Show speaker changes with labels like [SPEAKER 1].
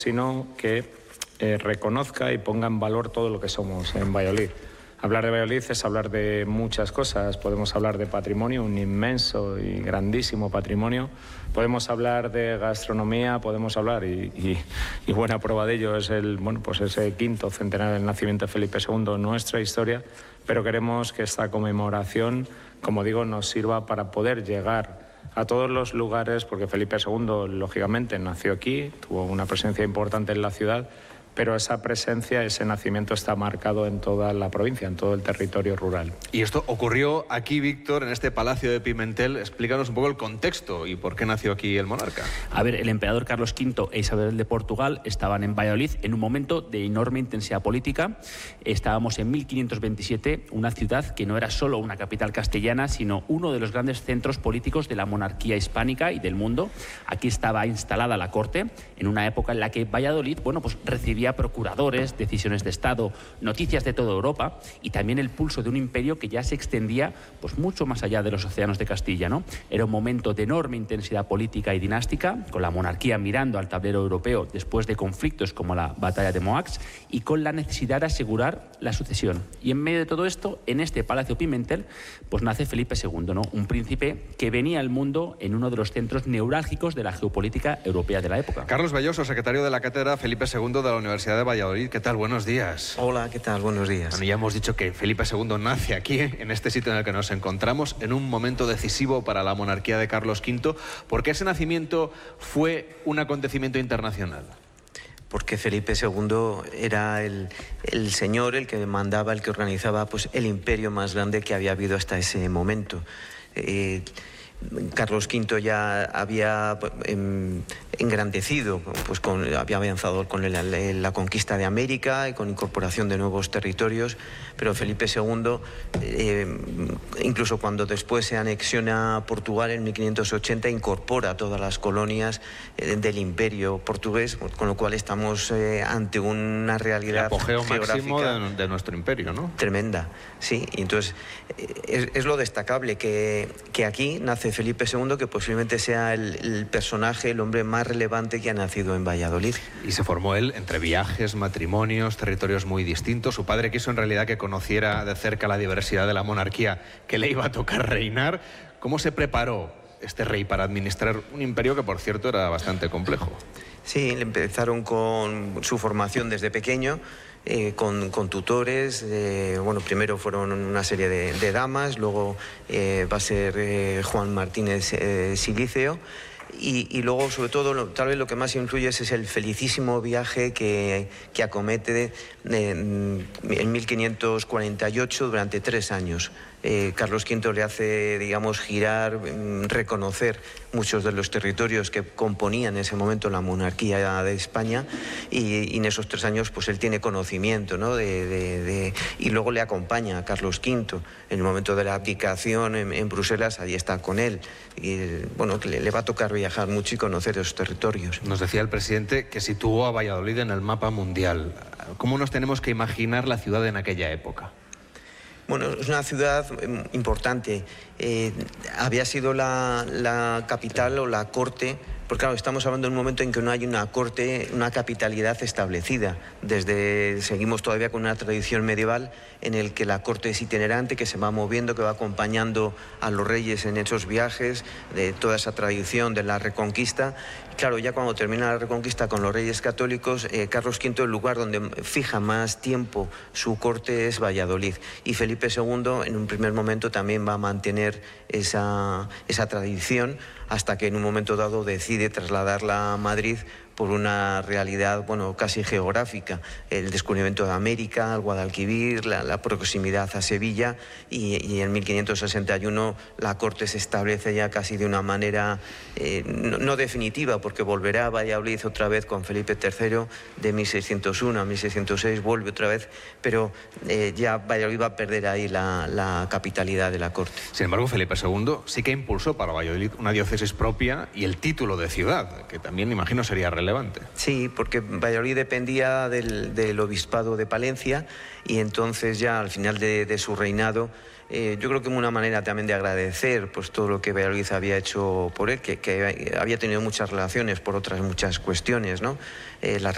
[SPEAKER 1] sino que reconozca y ponga en valor todo lo que somos en Valladolid. Hablar de Valladolid es hablar de muchas cosas. Podemos hablar de patrimonio, un inmenso y grandísimo patrimonio. Podemos hablar de gastronomía, podemos hablar, y buena prueba de ello es ese quinto centenario del nacimiento de Felipe II en nuestra historia, pero queremos que esta conmemoración, como digo, nos sirva para poder llegar a todos los lugares, porque Felipe II, lógicamente, nació aquí, tuvo una presencia importante en la ciudad, pero esa presencia, ese nacimiento está marcado en toda la provincia, en todo el territorio rural.
[SPEAKER 2] Y esto ocurrió aquí, Víctor, en este Palacio de Pimentel. Explícanos un poco el contexto y por qué nació aquí el monarca.
[SPEAKER 3] A ver, el emperador Carlos V e Isabel de Portugal estaban en Valladolid en un momento de enorme intensidad política. Estábamos en 1527, una ciudad que no era solo una capital castellana, sino uno de los grandes centros políticos de la monarquía hispánica y del mundo. Aquí estaba instalada la corte, en una época en la que Valladolid, recibía procuradores, decisiones de Estado, noticias de toda Europa y también el pulso de un imperio que ya se extendía mucho más allá de los océanos de Castilla, ¿no? Era un momento de enorme intensidad política y dinástica, con la monarquía mirando al tablero europeo después de conflictos como la batalla de Moax y con la necesidad de asegurar la sucesión. Y en medio de todo esto, en este Palacio Pimentel, nace Felipe II, ¿no? Un príncipe que venía al mundo en uno de los centros neurálgicos de la geopolítica europea de la época.
[SPEAKER 2] Carlos Belloso, secretario de la Cátedra Felipe II de la Universidad de Valladolid. ¿Qué tal? Buenos días.
[SPEAKER 4] Hola, ¿qué tal? Buenos días.
[SPEAKER 2] Bueno, ya hemos dicho que Felipe II nace aquí, en este sitio en el que nos encontramos, en un momento decisivo para la monarquía de Carlos V. ¿Por qué ese nacimiento fue un acontecimiento internacional?
[SPEAKER 4] Porque Felipe II era el señor, el que mandaba, el que organizaba el imperio más grande que había habido hasta ese momento. Carlos V ya había engrandecido, había avanzado con la conquista de América y con incorporación de nuevos territorios, pero Felipe II, incluso cuando después se anexiona Portugal en 1580, incorpora todas las colonias del imperio portugués, con lo cual estamos ante una realidad
[SPEAKER 2] apogeo máximo
[SPEAKER 4] geográfica
[SPEAKER 2] de nuestro imperio, ¿no?
[SPEAKER 4] Tremenda, sí. Y entonces es lo destacable que aquí nace Felipe II, que posiblemente sea el personaje, el hombre más relevante que ha nacido en Valladolid.
[SPEAKER 2] Y se formó él entre viajes, matrimonios, territorios muy distintos. Su padre quiso en realidad que conociera de cerca la diversidad de la monarquía que le iba a tocar reinar. ¿Cómo se preparó este rey para administrar un imperio que, por cierto, era bastante complejo?
[SPEAKER 4] Sí, empezaron con su formación desde pequeño, con tutores. Primero fueron una serie de damas, luego va a ser Juan Martínez Silíceo. Y luego, sobre todo, tal vez lo que más influye es el felicísimo viaje que acomete en 1548 durante 3 años. Carlos V le hace, girar, reconocer muchos de los territorios que componían en ese momento la monarquía de España, y en esos 3 años él tiene conocimiento, ¿no? Y luego le acompaña a Carlos V en el momento de la abdicación en Bruselas. Allí está con él y que le va a tocar viajar mucho y conocer esos territorios.
[SPEAKER 2] Nos decía el presidente que situó a Valladolid en el mapa mundial. ¿Cómo nos tenemos que imaginar la ciudad en aquella época?
[SPEAKER 4] Bueno, es una ciudad importante. Había sido la capital o la corte, porque claro, estamos hablando de un momento en que no hay una corte, una capitalidad establecida. Seguimos todavía con una tradición medieval en el que la corte es itinerante, que se va moviendo, que va acompañando a los reyes en esos viajes, de toda esa tradición de la Reconquista. Claro, ya cuando termina la Reconquista con los reyes católicos, Carlos V, el lugar donde fija más tiempo su corte es Valladolid. Y Felipe II, en un primer momento, también va a mantener esa tradición, hasta que en un momento dado decide trasladarla a Madrid por una realidad, casi geográfica, el descubrimiento de América, el Guadalquivir, la proximidad a Sevilla, y en 1561 la corte se establece ya casi de una manera no definitiva, porque volverá a Valladolid otra vez con Felipe III de 1601 a 1606, vuelve otra vez, pero ya Valladolid va a perder ahí la capitalidad de la corte.
[SPEAKER 2] Sin embargo, Felipe II sí que impulsó para Valladolid una diócesis propia y el título de ciudad, que también imagino sería relevante.
[SPEAKER 4] Sí, porque Valladolid dependía del obispado de Palencia, y entonces ya al final de su reinado, yo creo que una manera también de agradecer todo lo que Valladolid había hecho por él, que había tenido muchas relaciones por otras muchas cuestiones, ¿no?